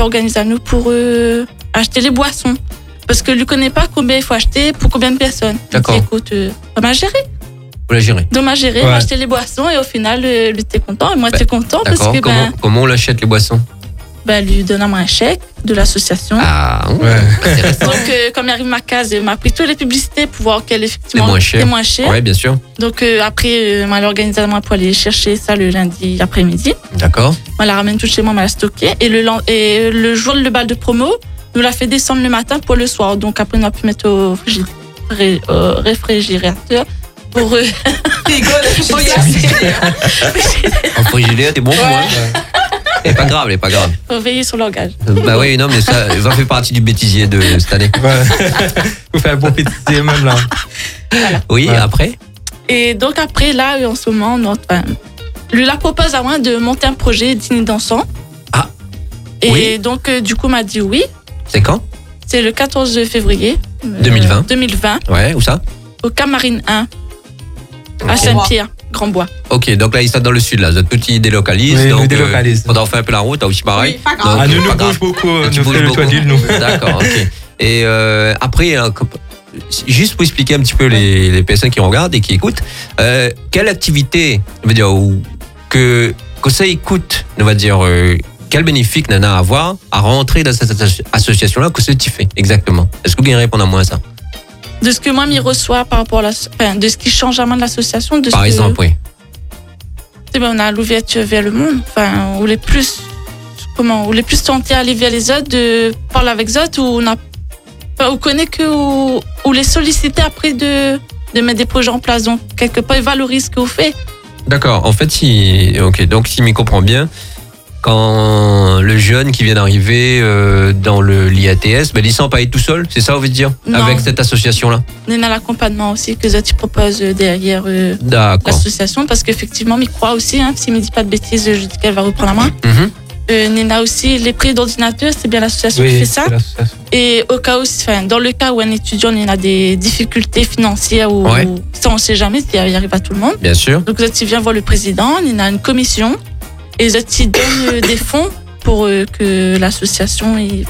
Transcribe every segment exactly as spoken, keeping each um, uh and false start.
organisé à nous pour euh, acheter les boissons. Parce que lui connaît pas combien il faut acheter pour combien de personnes. D'accord. Il dit, écoute, euh, on m'a géré. Vous la gérez. Donc, on m'a géré, Ouais. m'a acheté les boissons et au final, euh, lui, t'es content et moi, Bah, t'es content parce D'accord. que, Comment, ben, comment on l'achète les boissons? ben, lui donne un chèque de l'association. Ah, Ouais. intéressant. Donc, euh, comme il arrive ma case, il m'a pris toutes les publicités pour voir qu'elle effectivement C'est moins cher. est moins cher. Ouais, bien sûr. Donc, euh, après, euh, on l'a organisé à moi pour aller chercher ça le lundi après-midi. D'accord. On la ramène tout chez moi, on l'a stocké. Et le, len- et le jour de le bal de promo, nous l'a fait descendre le matin pour le soir. Donc, après, on a pu mettre au, frigid- ré- au réfrigérateur pour. Euh, pour glacer. En frigidaire, t'es bon pour moi. C'est pas grave, c'est pas grave. Pour veiller sur l'orgage. Bah oui, non, mais ça va faire partie du bêtisier de cette année. Ouais. Faut faire un bon petit même là. Oui, Ouais. après? Et donc, après, là, en ce moment, notre, enfin, lui la propose à moi de monter un projet dîner dansant. Ah. Et Oui. donc, euh, du coup, m'a dit oui. C'est quand? C'est le quatorze février euh, deux mille vingt. deux mille vingt, Ouais, où ça? au Camarine un, à Ok. Saint-Pierre, Grand-Bois. Ok, donc là, ils sont dans le sud, là. Vous êtes petits délocalistes. Oui, nous donc, délocalisent. Euh, faudra faire un peu la route, là aussi pareil. Oui, pas grave. Donc, Ah, nous, euh, nous pas grave. bouge beaucoup, Ah, tu nous bouges fait le beaucoup. toit d'île, nous. D'accord, ok. Et euh, après, euh, comme- juste pour expliquer un petit peu les, les personnes qui regardent et qui écoutent, euh, quelle activité, on va dire, ou, que, que ça écoute, on va dire, euh, quel bénéfice Nana à avoir à rentrer dans cette asso- association-là, que ce que tu fais exactement? Est-ce que vous pouvez répondre à moi à ça? De ce que moi, m'y reçoit par rapport à la, enfin, de ce qui change à moi de l'association. De ce Par que- exemple, oui. Eh ben, on a l'ouverture vers le monde. Enfin, où les plus, comment, où les plus tentés à aller vers les autres, de parler avec les autres, où on a, enfin, on connaît que, où, où les solliciter après de, de mettre des projets en place. Donc, quelque part, ils valorisent ce que vous faites. D'accord. En fait, si, ok, donc si je m'y comprends bien, quand le jeune qui vient d'arriver euh, dans le l'I A T S, ben, il ne sent pas être tout seul, c'est ça, on veut dire, Non. avec cette association-là. On a l'accompagnement aussi que les autres ils proposent derrière euh, D'accord. l'association, parce qu'effectivement, il croit aussi, hein, s'il ne me dit pas de bêtises, je dis qu'elle va reprendre la main. Mhm. Euh, Nena aussi, les prix d'ordinateur, c'est bien l'association qui Oui, fait ça. c'est l'association. Et au cas où, enfin, dans le cas où un étudiant il a des difficultés financières ou Ouais. ça on sait jamais, ça y arrive à tout le monde. Bien sûr. Donc il vient voir le président, il a une commission et il donne euh, des fonds pour euh, que l'association il,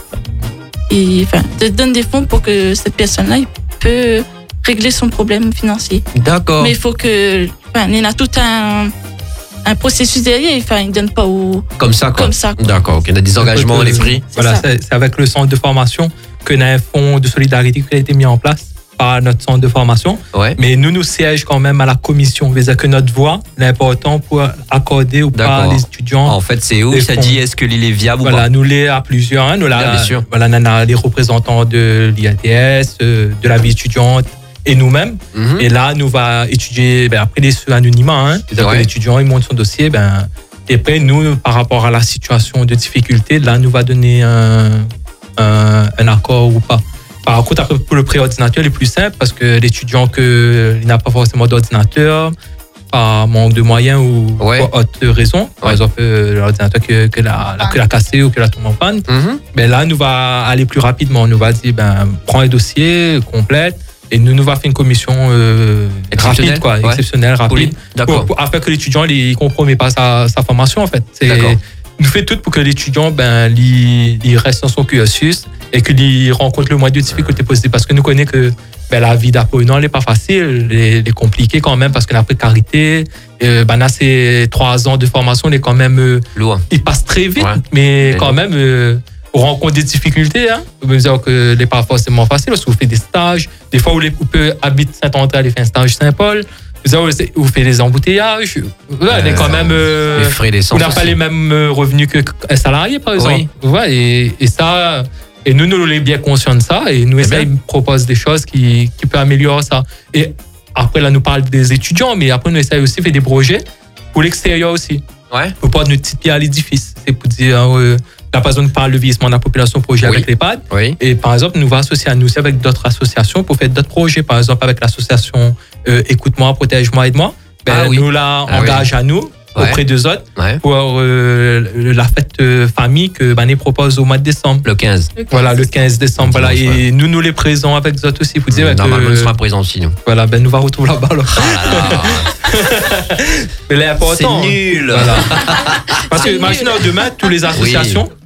il- enfin, te donne des fonds pour que cette personne-là il peut régler son problème financier. D'accord. Mais il faut que, enfin, il a tout un un processus derrière, enfin, il ne donne pas au, Comme ça, quoi. comme ça. quoi. D'accord, ok. On a des engagements, Donc, euh, les prix. Voilà, ça. c'est c'est avec le centre de formation que nous avons un fonds de solidarité qui a été mis en place par notre centre de formation. Ouais. Mais nous, nous sièges quand même à la commission. C'est-à-dire que notre voix est importante pour accorder ou pas D'accord. les étudiants. En fait, c'est où Les ça fonds. dit est-ce que l'île est viable ou Voilà, pas? nous les à plusieurs. Hein, nous Bien, là, bien sûr. voilà, nous avons les représentants de l'I A T S, euh, de la vie étudiante et nous-mêmes. Mhm. Et là, nous va étudier, ben, après les sous anonymat, hein, c'est-à-dire Ouais. que l'étudiant il monte son dossier, ben, et après nous, par rapport à la situation de difficulté, là, nous va donner un, un, un accord ou pas. Par contre, après, pour le pré-ordinateur, il est plus simple parce que l'étudiant que, il n'a pas forcément d'ordinateur, par manque de moyens ou Ouais. pour autre raison, par Ouais. exemple euh, l'ordinateur que, que, la, la, que la cassé ou que la tombe en panne, Mhm. ben là, nous va aller plus rapidement. Nous va dire, ben, prends un dossier, complète, et nous, nous va faire une commission euh, Exceptionnelle, rapide, quoi, ouais. exceptionnelle, Pour lui. rapide, D'accord. pour, pour- afin que l'étudiant ne compromet pas sa, sa formation, en fait. C'est- D'accord. nous fait tout pour que l'étudiant, ben, il, il reste dans son cursus et qu'il rencontre le moins de difficultés possibles. Parce que nous connaissons que ben, la vie d'apprenant n'est pas facile, elle est, elle est compliquée quand même, parce que la précarité, euh, ben, là, c'est trois ans de formation, elle est quand même... euh, Loin. il passe très vite, Ouais. mais Et quand donc. même, euh, on rencontre des difficultés. Hein. On veut dire que n'est pas forcément facile parce qu'on fait des stages. Des fois, où les couples habitent Saint-André, elle fait un stage Saint-Paul. Vous faites des embouteillages. Ouais, elle est quand même. euh, Les frais on d'essence. n'a pas aussi. les mêmes euh, revenus qu'un salarié, par exemple. Oui. Ouais, et, et ça. Et nous, nous sommes bien conscients de ça. Et nous, C'est essayons, bien. propose des choses qui, qui peuvent améliorer ça. Et après, là, nous parle des étudiants, mais après, nous essayons aussi de faire des projets pour l'extérieur aussi. Ouais. Pour pas notre petite pierre à l'édifice. C'est pour dire, euh, la personne parle de vieillissement de la population, projet Oui. avec l'EHPAD. Oui. Et par exemple, nous va associer à nous aussi avec d'autres associations pour faire d'autres projets. Par exemple, avec l'association euh, Écoute-moi, Protège-moi, Aide-moi. Ben, Ah oui. nous la Ah engage à nous Ouais. auprès d'eux autres Ouais. pour euh, la fête euh, famille que Bané propose au mois de décembre. Le quinze. Voilà, le quinze décembre. Voilà, Dimanche, et nous, nous les présents avec eux autres aussi. Pour dire Normalement, que, on sera présent aussi, nous. voilà, ben, nous va retrouver là-bas. alors. Ah là là. Mais l'important. C'est nul. Voilà. Parce que, imagine, demain, toutes les associations,